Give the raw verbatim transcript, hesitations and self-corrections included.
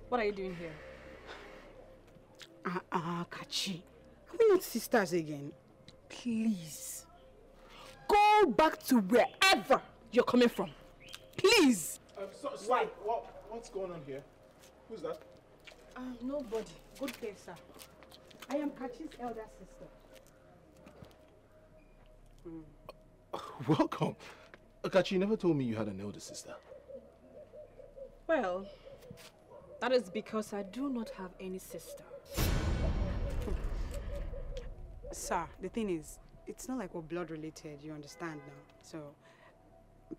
What are you doing here? Ah, uh, uh, Kachi. Are we not sisters again? Please. Go back to wherever you're coming from. Please. Um, so, so, Why? What, what's going on here? Who's that? Um, nobody. Good day, sir. I am Kachi's elder sister. Mm. Uh, welcome. Kachi, you never told me you had an elder sister. Well, that is because I do not have any sister. Sir, the thing is, it's not like we're blood related, you understand now. So,